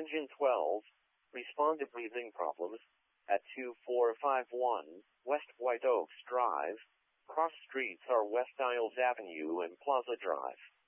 Engine 12, respond to breathing problems at 2451 West White Oaks Drive. Cross streets are West Isles Avenue and Plaza Drive.